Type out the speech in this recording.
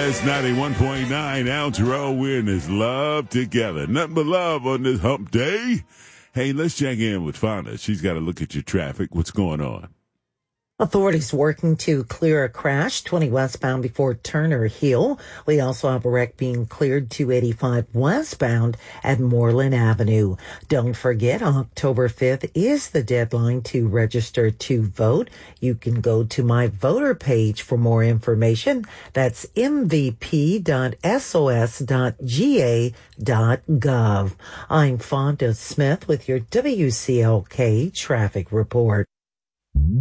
KMOX 91.9 Outro. We're in this love together. Nothing but love on this hump day. Hey, let's check in with Fonda. She's got to look at your traffic. What's going on? Authorities working to clear a crash 20 westbound before Turner Hill. We also have a wreck being cleared 285 westbound at Moreland Avenue. Don't forget, October 5th is the deadline to register to vote. You can go to my voter page for more information. That's mvp.sos.ga.gov. I'm Fonda Smith with your WCLK traffic report.